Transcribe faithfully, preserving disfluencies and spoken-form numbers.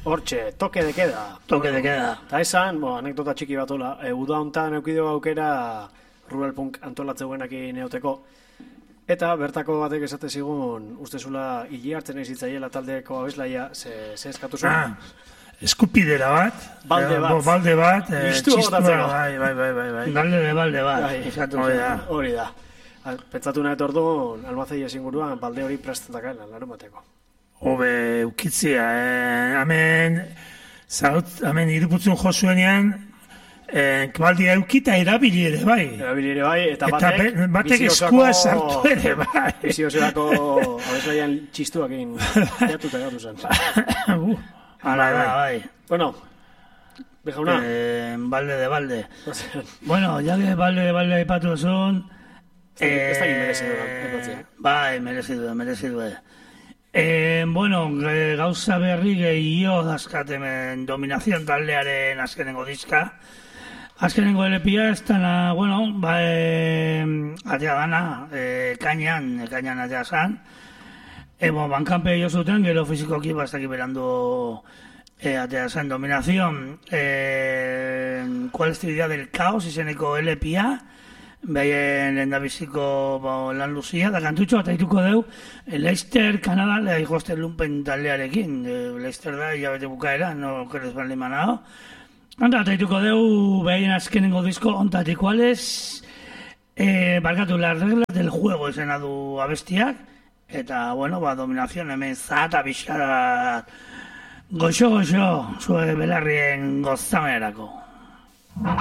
Hortxe, toke de queda. Toke de queda. Eta esan, bo, anekdota txiki bat hola, e, uda hontan eukideo aukera Rural Punk antolatzeuenak neoteko. Eta bertako batek esate zigun, ustezula hili hartzen ezitzaiela taldeko abeslaia, ze, ze eskatu zuen. Ah, eskupidera bat. Balde eh, bat. Bo, balde bat. Eh, Txistua botatzeko. Bai, bai, bai, bai, bai. Balde de balde bat. Bai, Eskatu hori da. Hori da. Pentsatu nahet orduan, almazei esinguruan, balde hori prestatakan, larun bateko. Hobe, ukitzia, eh, hemen, zaut, hemen iruputzun josuenean, eh, baldia eukita erabili ere bai. Erabili ere bai, eta Eta batek... be, batek eskua sartu ere bai. Bizi osorako abeslaian txistuak egin jatuta gatu zen. uh, Hala da, bai. Bueno, bejauna. Eh, balde de balde. Bueno, ya que balde de balde aipatu zuen, Eh, ez da merezi du, bai, merezi du, merezi du. Eh, bueno, gauza berri gehiago dazkatemen Dominación taldearen azkenengo diska. Azkenengo L P-a ez dana, bueno, ba, e, atea dana, e, kainan, e, kainan atea zan. E, bo, bankanpe jo zuten, gero fizikoki bastaki berandu e, atea zan Dominación. E, ¿Cuál es tu idea del caos izeneko L P-a? Behaien lehendabiziko bo, lan luzia, da kantutxo bat aituko deu Leicester, Kanada, leha ikosten lumpen taldearekin. E, Leicester da, hilabete bukaera, no kerez baldin manao. Anda, aituko deu behaien azkenengo disko ontatik kuales, e, barkatu, las reglas del juego izena du abestiak, eta, bueno, ba, Dominación hemen zata bixara goxo-goxo, zue belarrien gozamerako.